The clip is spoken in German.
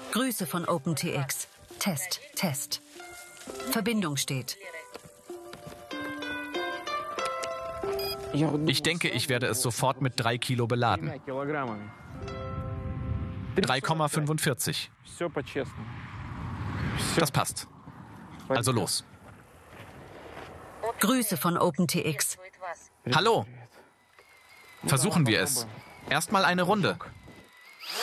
Grüße von OpenTX. Test, Test. Verbindung steht. Ich denke, ich werde es sofort mit 3 Kilo beladen. 3,45. Das passt. Also los. Grüße von OpenTX. Hallo. Versuchen wir es. Erstmal eine Runde.